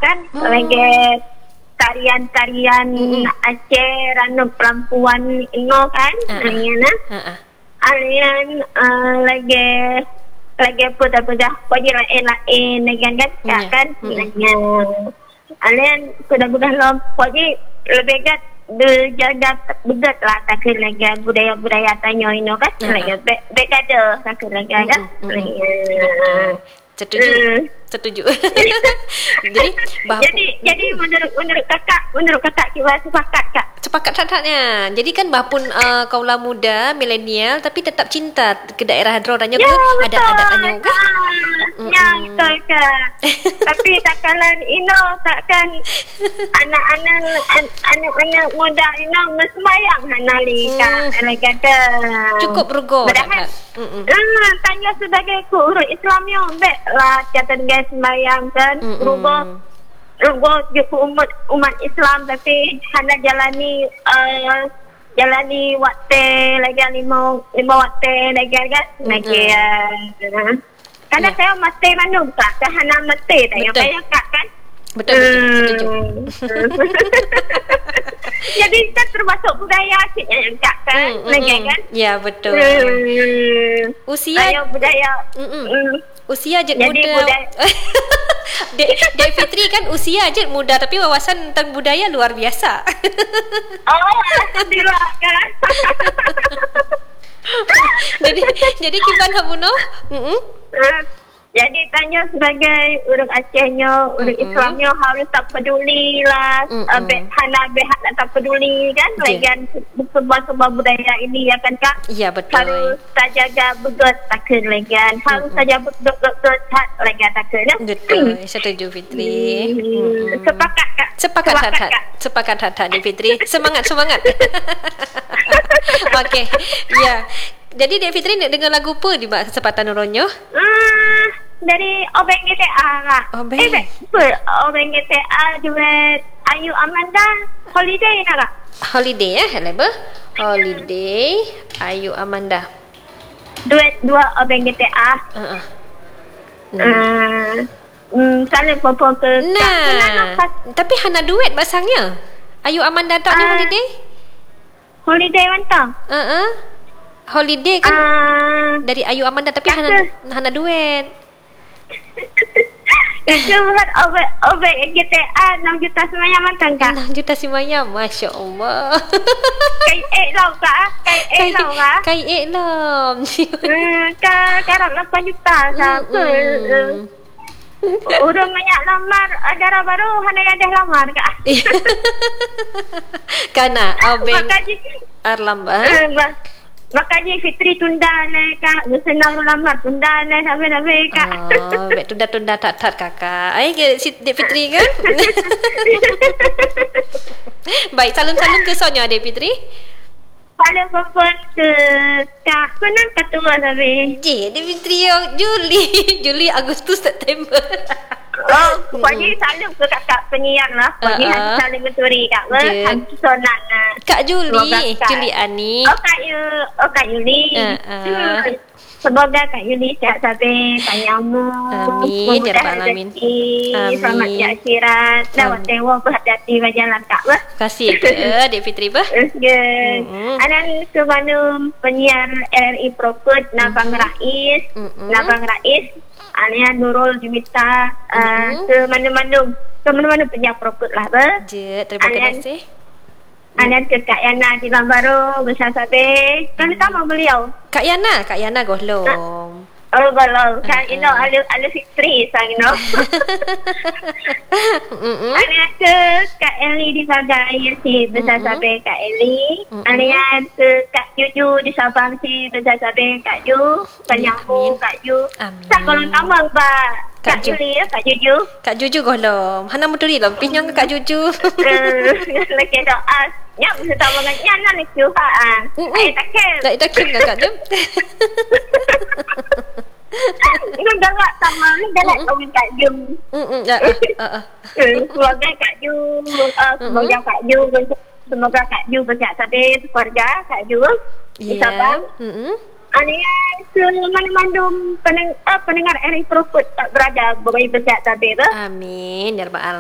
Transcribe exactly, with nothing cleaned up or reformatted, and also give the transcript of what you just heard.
kan. Oh. Lagi tarian-tarian Mm-mm. Aceh, ranu perempuan ino kan. Ah, ah. Alina. Ah, ah. Alian uh, lagi lagi pudah-pudah pagi lain-lain lagi kan Ya. kan. Mm-mm. Lagi alian pudah-pudah lo pagi lebih kat berjaga begat lah tak lagi budaya-budaya tanya ino kan. Ah, ah. Lagi be- begada tak lagi kan. Mm-mm, mm-mm. Lagi. Betul. Setuju. Hmm. Setuju. Jadi bahapu, Jadi jadi menurut menurut kakak menurut kakak kita sepakat kak. sepakat sangatnya. Jadi kan bahapun uh, kaulah muda, milenial tapi tetap cinta ke daerah Hadron Ya ke betul. adat-adatnya kan? Ah, Ya Mm-mm. betul kak. Tapi takkalan ino takkan anak-anak an- anak-anak muda ino mesmayang hanali kak. Hmm. Lagi kata. Cukup rugo. Padahal Mm-mm. Ah, tanya sebagai kurus Islamnya baik lah kata guys sembahyang kan. Mm-mm. Rubah Rugo juga umat umat Islam tapi hanya jalani uh, jalani waktu lagi lima lima waktu lagi kan lagi uh, karena Ya. saya mesti manum kak saya hanya mesti tak yang Betul. saya kak kan. Betul, betul. Setuju. Hmm. Jadi kan termasuk budaya akhirnya yang kak kan Mm, mm, lagi mm. kan. Ya, betul. Hmm. Usia Ayo budaya. Mm-mm. Hmm. Usia je Jadi muda. budaya- Dek, Dek Fitri kan usia je muda tapi wawasan tentang budaya luar biasa. Oh, alhamdulillah kan. jadi jadi kiban hamuno? Mm-mm. Uh, Jadi tanya sebagai orang Acehnya, orang Mm-mm. Islamnya harus tak peduli lah. Mm-mm. Uh, be, hana behat tak peduli kan. Je. Lagian semua-semua budaya ini ya kan kak. Ya, betul. Harus tak jaga begot takkan lagian. Harus saja begot-begot hat lagian takkan. Ya? Betul, setuju Fitri. Hmm. Mm-mm. Sepakat kak. Sepakat Sepakat, hat-hat. Kak. Sepakat hat-hat Dek Fitri. Semangat, semangat. Okey. Ya. Jadi Dek Fitri nak dengar lagu apa di kesempatan Ronyo? Hmm, dari Obeng G T A kak. Obeng. Eh, apa? Obeng G T A duet Ayu Amanda Holiday nak kak. Holiday ya, apa? Holiday Ayu Amanda. Duet dua Obeng G T A. Uh-uh. Hmm. Hmm, saling popo ke Nah, tapi hana duet basangnya. Ayu Amanda tak ni Ah. Holiday? Holiday mantap. Uh-uh. Holiday kan Ah, dari Ayu Amanda tapi hana Kata- hana duet. itu bukan Obeng Obeng G T A enam juta semuanya mantap kak. enam juta si Maya, Masya Allah. Kai eh lau kak, kai eh lau kak. Kai ek lam. Hmm, kak karang lapan juta siapa? Mm-mm. Orang banyak lamar darah baru hanya ada lamar kak. Kana Obeng Makanya Arlamba. eh, mak- makanya Fitri tunda lah kak. Senang lamar tunda lah sampai-sampai kak. Oh, bet tunda-tunda tak-tak kakak. Ai ke si Dek Fitri kan? Baik, salam-salam ke Sonya Dek Fitri. Pada perempuan ke kak. Mana ketua sampai? Je, Dek Fitri yang Juli, Juli, Agustus, September. Oh, pokoknya salam ke kakak penyiar lah. Pokoknya Uh-uh. uh-uh. saling menturi kak. Je. Hantu sonat lah. Kak Juli, Semoga Kak- Juli Ani. Oh Kak Yu, oh Kak Yuli. Uh-uh. Hmm. Semoga Kak Yuli sihat sampai panjangmu. Amin, ya Rabbal Alamin. Amin. Selamat di akhirat. Dapat Amin. tewak berhati-hati berjalan Kak. Bah. Terima kasih ke Dek Fitri bah. Good. Mm-mm. Anan kemana penyiar R R I Proput Nabang Rais, Mm-mm. Nabang Rais, Alia Nurul Jumita, uh, Mm-mm. ke mana-mana, ke mana-mana penyiar Proput lah. Bah. Je, terima Alan. kasih. Anan ke Kak Yana di Lambaro bersama-sama. Kan sama beliau. Kak Yana, Kak Yana golong. Oh, kalau kan Uh-uh. you know, ada ada Fitri sang you know. Mm-mm. Ada ke Kak Eli di Sabang si besar Mm-mm. sampai Kak Eli. Mm-mm. Ada ke Kak Juju di Sabang si besar sampai Kak Ju. Penyambung Kak Ju. Amin. Tak kalau tambah Pak Kak Kak Ju. Juli ya Kak Juju. Kak Juju golong. Hana muturi lah pinyong ke Kak Juju. Eh, lagi doa. Ya, mesti tambah dengan nyana ni juga. Mm-mm. Ay, takkan. Tak itu kim Kak Jum. Ini galak sama ni galak kawin Kak Jum. Mm-mm. Ya. ah, ah, ah. Eh, Semoga Kak Ju, uh, semoga Kak Ju, semoga Kak Ju bersihat sampai keluarga Kak Ju di Ya. Sabang. Mm-mm. Ania semana-mana peneng, uh, pendengar R I Proput tak berada bagi bersihat sampai tu. Amin ya rabbal